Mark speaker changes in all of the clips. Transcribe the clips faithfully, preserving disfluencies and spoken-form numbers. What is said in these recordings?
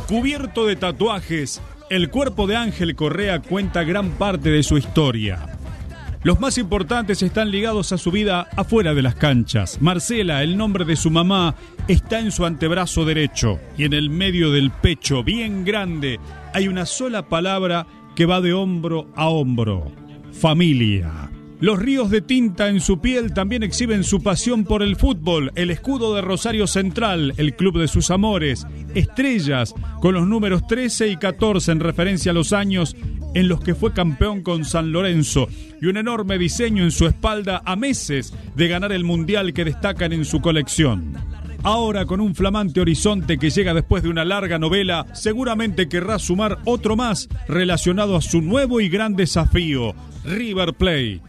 Speaker 1: Cubierto de tatuajes, el cuerpo de Ángel Correa cuenta gran parte de su historia. Los más importantes están ligados a su vida afuera de las canchas. Marcela, el nombre de su mamá, está en su antebrazo derecho y en el medio del pecho, bien grande, hay una sola palabra que va de hombro a hombro: familia. Los ríos de tinta en su piel también exhiben su pasión por el fútbol. El escudo de Rosario Central, el club de sus amores. Estrellas con los números trece y catorce en referencia a los años en los que fue campeón con San Lorenzo. Y un enorme diseño en su espalda a meses de ganar el mundial que destacan en su colección. Ahora, con un flamante horizonte que llega después de una larga novela, seguramente querrá sumar otro más relacionado a su nuevo y gran desafío: River Plate.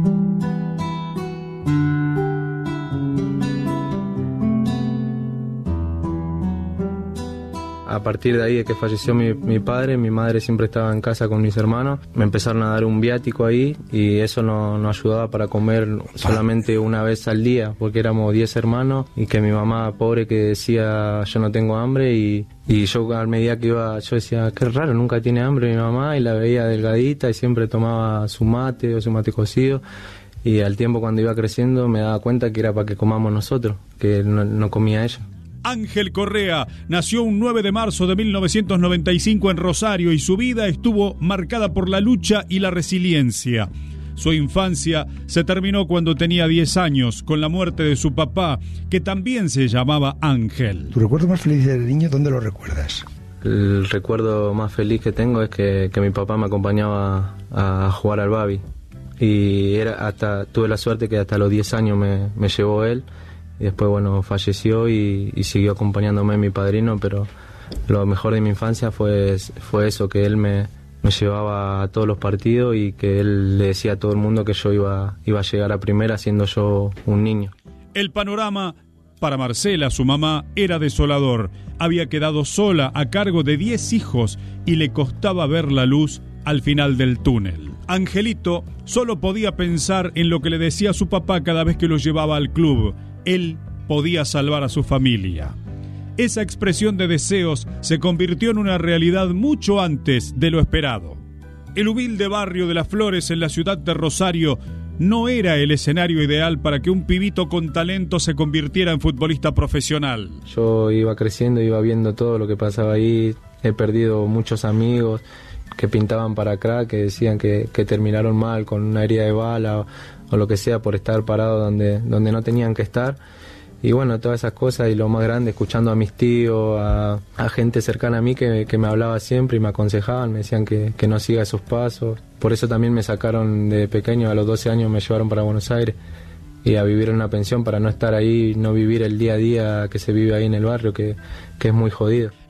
Speaker 2: A partir de ahí de que falleció mi, mi padre, mi madre siempre estaba en casa con mis hermanos. Me empezaron a dar un viático ahí y eso nos no ayudaba para comer solamente una vez al día, porque éramos diez hermanos y que mi mamá, pobre, que decía yo no tengo hambre, y, y yo a medida que iba, yo decía qué raro, nunca tiene hambre mi mamá, y la veía delgadita y siempre tomaba su mate o su mate cocido. Y al tiempo, cuando iba creciendo, me daba cuenta que era para que comamos nosotros, que no, no comía ella.
Speaker 1: Ángel Correa nació un nueve de marzo de mil novecientos noventa y cinco en Rosario y su vida estuvo marcada por la lucha y la resiliencia. Su infancia se terminó cuando tenía diez años, con la muerte de su papá, que también se llamaba Ángel.
Speaker 3: ¿Tu recuerdo más feliz de niño, dónde lo recuerdas?
Speaker 2: El recuerdo más feliz que tengo es que, que mi papá me acompañaba a jugar al Babi. Y era hasta tuve la suerte que hasta los diez años me, me llevó él. Y después, bueno, falleció y, y siguió acompañándome mi padrino, pero lo mejor de mi infancia fue, fue eso, que él me, me llevaba a todos los partidos y que él le decía a todo el mundo que yo iba, iba a llegar a primera siendo yo un niño.
Speaker 1: El panorama para Marcela, su mamá, era desolador. Había quedado sola a cargo de diez hijos y le costaba ver la luz al final del túnel. Angelito solo podía pensar en lo que le decía su papá cada vez que lo llevaba al club. Él podía salvar a su familia. Esa expresión de deseos se convirtió en una realidad mucho antes de lo esperado. El humilde barrio de Las Flores en la ciudad de Rosario no era el escenario ideal para que un pibito con talento se convirtiera en futbolista profesional.
Speaker 2: Yo iba creciendo, iba viendo todo lo que pasaba ahí. He perdido muchos amigos que pintaban para acá, que decían que, que terminaron mal con una herida de bala o, o lo que sea por estar parado donde, donde no tenían que estar. Y bueno, todas esas cosas, y lo más grande, escuchando a mis tíos, a, a gente cercana a mí que, que me hablaba siempre y me aconsejaban, me decían que, que no siga esos pasos. Por eso también me sacaron de pequeño, a los doce años me llevaron para Buenos Aires y a vivir en una pensión para no estar ahí, no vivir el día a día que se vive ahí en el barrio, que, que es muy jodido.